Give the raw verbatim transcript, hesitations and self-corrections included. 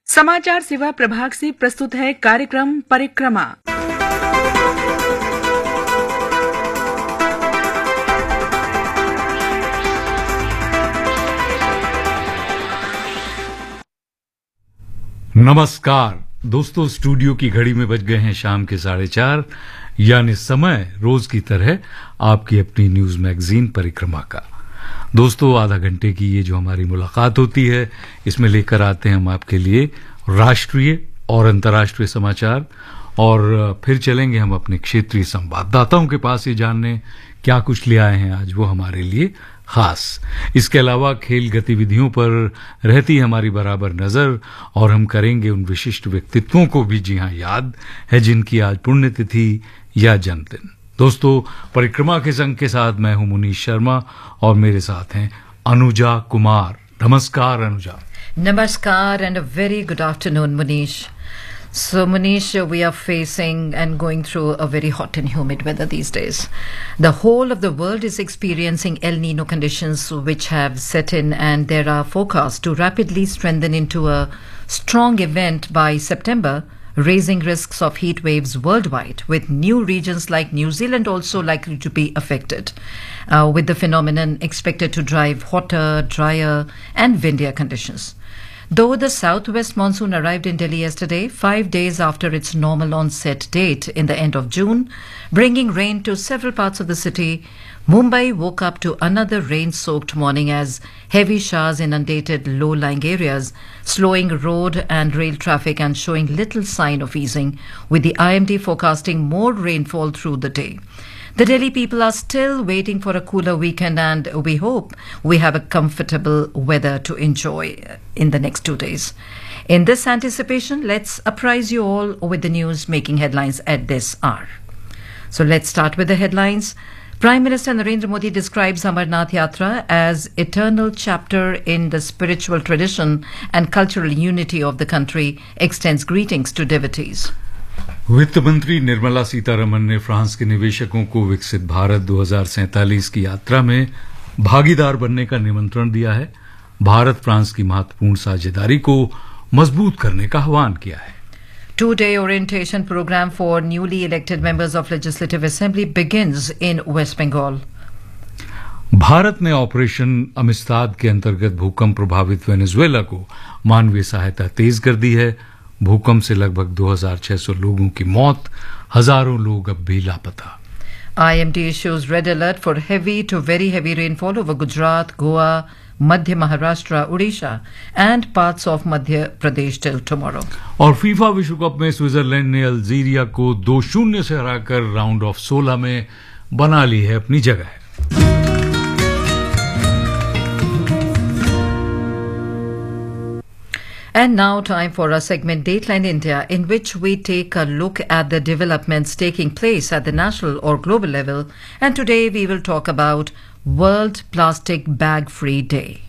समाचार सेवा प्रभाग से प्रस्तुत है कार्यक्रम परिक्रमा। नमस्कार दोस्तों, स्टूडियो की घड़ी में बज गए हैं शाम के साढ़े चार, यानी समय रोज की तरह आपकी अपनी न्यूज मैगजीन परिक्रमा का। दोस्तों, आधा घंटे की ये जो हमारी मुलाकात होती है, इसमें लेकर आते हैं हम आपके लिए राष्ट्रीय और अंतर्राष्ट्रीय समाचार, और फिर चलेंगे हम अपने क्षेत्रीय संवाददाताओं के पास ये जानने क्या कुछ ले आए हैं आज वो हमारे लिए खास। इसके अलावा खेल गतिविधियों पर रहती है हमारी बराबर नजर, और हम करेंगे उन विशिष्ट व्यक्तित्वों को भी जी हाँ याद है जिनकी आज पुण्यतिथि या जन्मदिन। दोस्तों, परिक्रमा के संग के साथ मैं हूं मुनीश शर्मा और मेरे साथ हैं अनुजा कुमार। नमस्कार Anuja. Namaskar and a very good afternoon, Munish. So, Munish, we are facing and going through a very hot and humid weather these days. The whole of the world is experiencing El Nino conditions which have set in, and there are forecasts to rapidly strengthen into a strong event by September, raising risks of heat waves worldwide, with new regions like New Zealand also likely to be affected, uh, with the phenomenon expected to drive hotter, drier and windier conditions. Though the southwest monsoon arrived in Delhi yesterday, five days after its normal onset date in the end of June, bringing rain to several parts of the city, Mumbai woke up to another rain-soaked morning as heavy showers inundated low-lying areas, slowing road and rail traffic and showing little sign of easing, with the I M D forecasting more rainfall through the day. The Delhi people are still waiting for a cooler weekend, and we hope we have a comfortable weather to enjoy in the next two days. In this anticipation, let's apprise you all with the news making headlines at this hour. So let's start with the headlines. Prime Minister Narendra Modi describes Amarnath Yatra as eternal chapter in the spiritual tradition and cultural unity of the country, extends greetings to devotees. वित्त मंत्री निर्मला सीतारमण ने France के निवेशकों को विकसित भारत दो हज़ार सैंतालीस की यात्रा में भागीदार बनने का निमंत्रण दिया है। भारत फ्रांस की महत्वपूर्ण साझेदारी को मजबूत करने का आह्वान किया है। Two-day orientation program for newly elected members of Legislative Assembly begins in West Bengal. Bharat ने ऑपरेशन अमिस्ताद के अंतर्गत भूकंप प्रभावित वेनेजुएला को मानवीय सहायता तेज कर दी है। भूकंप से लगभग दो हज़ार छह सौ लोगों की मौत, हजारों लोग अब भी लापता। I M D issues red alert for heavy to very heavy rainfall over Gujarat, Goa, Madhya Maharashtra, Odisha and parts of Madhya Pradesh till tomorrow. और फीफा विश्व कप में स्विट्जरलैंड ने अल्जीरिया को दो शून्य से हराकर राउंड ऑफ सोलह में बना ली है अपनी जगह। And now time for our segment Dateline India, in which we take a look at the developments taking place at the national or global level. And today we will talk about World Plastic Bag Free Day.